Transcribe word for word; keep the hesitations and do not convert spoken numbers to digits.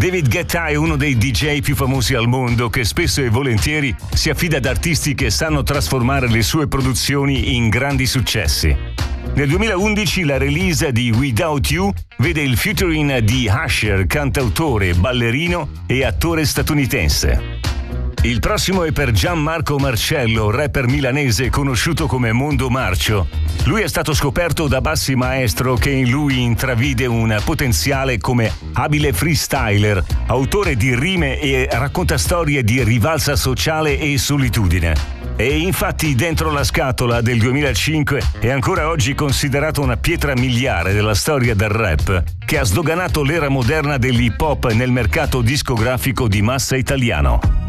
David Guetta è uno dei D J più famosi al mondo che spesso e volentieri si affida ad artisti che sanno trasformare le sue produzioni in grandi successi. Nel duemilaundici la release di Without You vede il featuring di Usher, cantautore, ballerino e attore statunitense. Il prossimo è per Gianmarco Marcello, rapper milanese conosciuto come Mondo Marcio. Lui è stato scoperto da Bassi Maestro, che in lui intravide un potenziale come abile freestyler, autore di rime e racconta storie di rivalsa sociale e solitudine. E infatti Dentro la scatola del duemilacinque è ancora oggi considerato una pietra miliare della storia del rap, che ha sdoganato l'era moderna dell'hip hop nel mercato discografico di massa italiano.